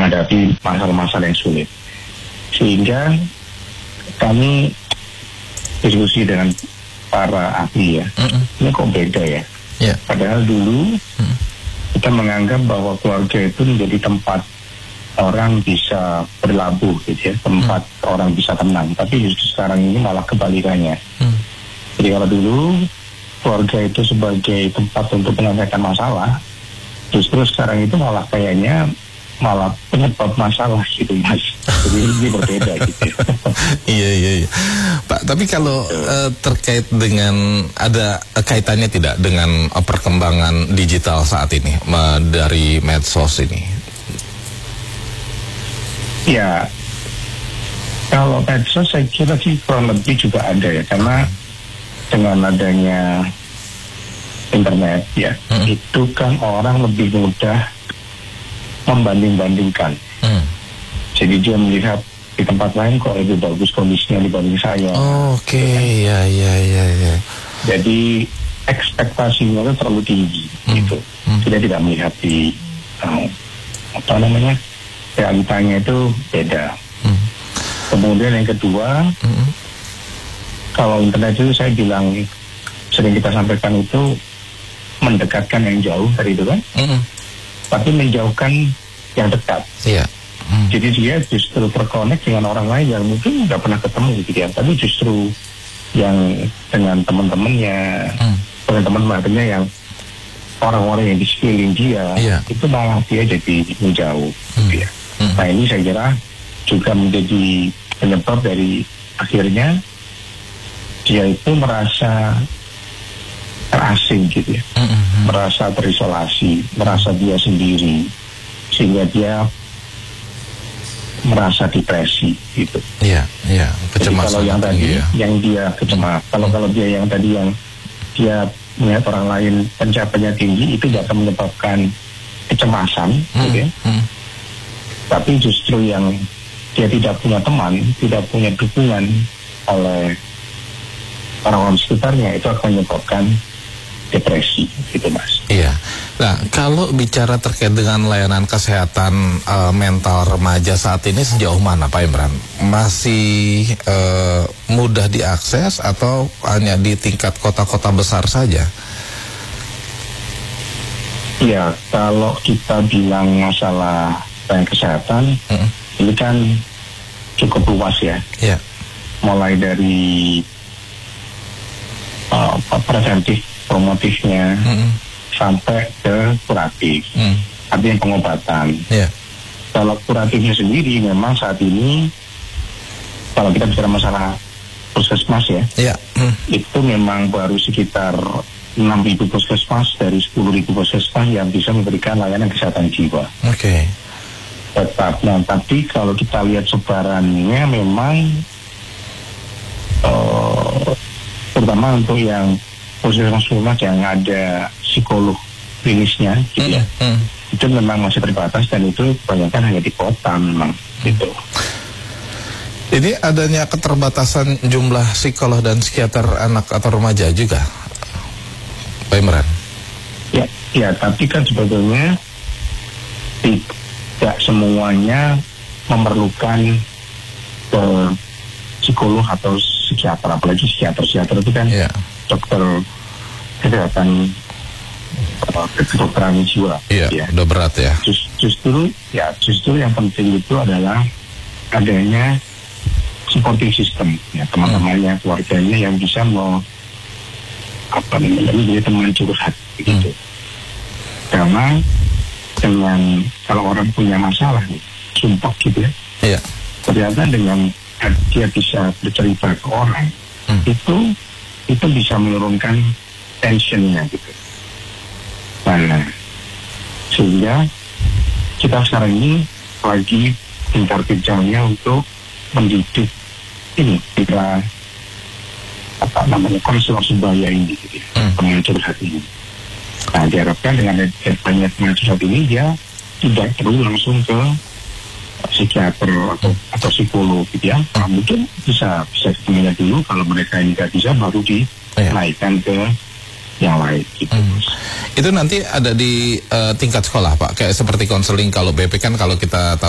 menghadapi masalah-masalah yang sulit. Sehingga kami diskusi dengan para ahli ya, ini kok beda ya. Padahal dulu kita menganggap bahwa keluarga itu menjadi tempat orang bisa berlabuh gitu ya, tempat orang bisa tenang. Tapi justru sekarang ini malah kebalikannya. Jadi kalau dulu keluarga itu sebagai tempat untuk menyelesaikan masalah, justru sekarang itu malah kayaknya malah penyebab masalah gitu Mas. Jadi ini berbeda gitu. Iya. Pak, tapi kalau terkait dengan, ada kaitannya tidak dengan perkembangan digital saat ini dari medsos ini? Ya, kalau medsos saya kira sih kurang lebih juga ada ya, karena dengan adanya internet ya, itu kan orang lebih mudah membanding-bandingkan. Jadi dia melihat di tempat lain kok lebih bagus kondisinya dibanding saya. Oke, ya. Jadi ekspektasinya itu terlalu tinggi gitu. Dia tidak melihat di realitanya itu beda. Kemudian yang kedua, kalau internet itu saya bilang sering kita sampaikan itu mendekatkan yang jauh dari itu kan, tapi menjauhkan yang dekat. Jadi dia justru terkonek dengan orang lain yang mungkin nggak pernah ketemu gitu ya, tapi justru yang dengan teman-temannya, teman-teman yang orang-orang yang di sekeliling dia, itu malah dia jadi menjauh gitu ya. Nah ini saya kira juga menjadi penyebab dari akhirnya dia itu merasa terasing gitu ya, merasa terisolasi, merasa dia sendiri, sehingga dia merasa depresi gitu. Kecemasan. Jadi kalau yang tadi yang dia kecemas, kalau dia yang tadi yang dia melihat orang lain pencapaiannya tinggi, itu tidak akan menyebabkan kecemasan gitu ya. Tapi justru yang dia tidak punya teman, tidak punya dukungan oleh orang-orang sekitarnya, itu akan menyebabkan depresi gitu Mas. Iya. Nah, kalau bicara terkait dengan layanan kesehatan mental remaja saat ini sejauh mana Pak Imran? Masih mudah diakses atau hanya di tingkat kota-kota besar saja? Iya, kalau kita bilang masalah kesehatan, ini kan cukup luas ya. Mulai dari preventif, promotifnya, sampai ke kuratif, artinya pengobatan. Kalau kuratifnya sendiri memang saat ini, kalau kita bicara masalah puskesmas ya, itu memang baru sekitar 6.000 puskesmas dari 10.000 puskesmas yang bisa memberikan layanan kesehatan jiwa. Tetap, nah tapi kalau kita lihat sebarannya memang terutama untuk yang puskesmas yang ada psikolog klinisnya gitu ya, itu memang masih terbatas dan itu kebanyakan hanya di kota memang gitu. Jadi adanya keterbatasan jumlah psikolog dan psikiater anak atau remaja juga, Pak Imran? Ya, tapi kan sebetulnya tidak semuanya memerlukan psikolog atau psikiater, apalagi psikiater itu kan dokter kesehatan kedokteran jiwa. Udah berat ya. Justru yang penting itu adalah adanya supporting system ya, teman-temannya, keluarganya yang bisa menjadi teman curhat gitu. Karena dengan kalau orang punya masalah sumpah gitu ya, ternyata dengan dia bisa bercerita ke orang, itu bisa menurunkan tensionnya gitu. Nah, sehingga kita sekarang ini lagi gencar-gencarnya untuk mendidik ini kita konselor sebaya ini gitu ya, teman curhat ini. Nah, diharapkan dengan banyak teman curhat ini dia tidak perlu langsung ke psikiater atau psikolog gitu ya. Nah, mungkin bisa ketemunya dulu, kalau mereka ini tidak bisa baru dinaikkan ke yang lain gitu. Itu nanti ada di tingkat sekolah Pak, kayak seperti konseling. Kalau BP kan kalau kita tahu